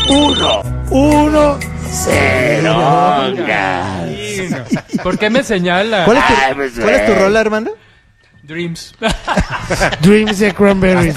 1, 0. ¿Por qué me señala? ¿Cuál es tu rola, Armando? Dreams. Dreams de Cranberries.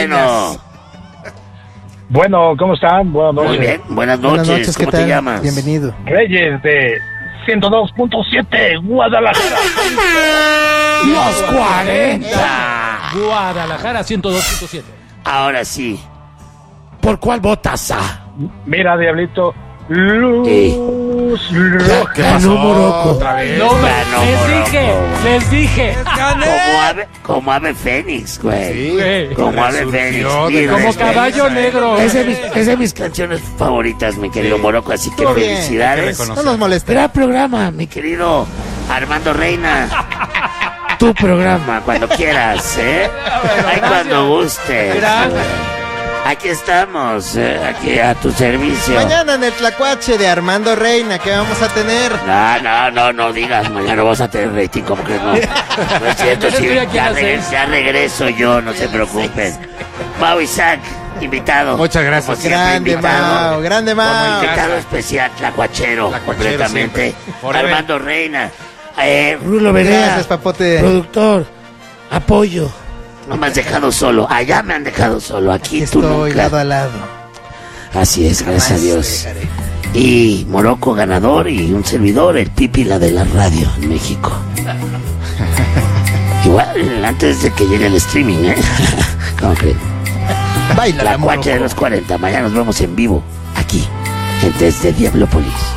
Bueno, ¿cómo están? Buenas noches. Muy bien, buenas noches. ¿Cómo te llamas? Bienvenido. Reyes de 102.7, Guadalajara. Los 40. Guadalajara 102.7. Ahora sí. ¿Por cuál votas? Mira, Diablito, luz roja. Ganó Morocco. Otra vez. No, Ganó les dije. Como ave fénix, güey. Sí. Como ave fénix. Mi Como respeto. caballo negro. Es de mis canciones favoritas, mi querido Morocco, así que Todo bien. felicidades. No nos molestes. Gran programa, mi querido Armando Reina. Tu programa, cuando quieras, ¿eh? Ay, cuando gustes. Aquí estamos, aquí a tu servicio. Mañana en el Tlacuache de Armando Reina, ¿qué vamos a tener? No digas, mañana vas a tener rating, como que no. No es cierto, sí, ya regreso yo, no se preocupen. Mau Isaac, invitado. Muchas gracias. Como siempre, Grande Mau. Como invitado especial, tlacuachero, completamente. siempre. Armando Reina. Rulo Berea. Gracias, papote. Productor, apoyo. No me has dejado solo, allá me han dejado solo, aquí tú Estoy nunca. lado a lado. Así es, gracias a Dios. Y Morocco ganador y un servidor, el pípila de la radio en México. Igual, antes de que llegue el streaming, ¿eh? ¿Cómo crees? Baila La cuacha de los 40, mañana nos vemos en vivo, aquí, desde Diablópolis.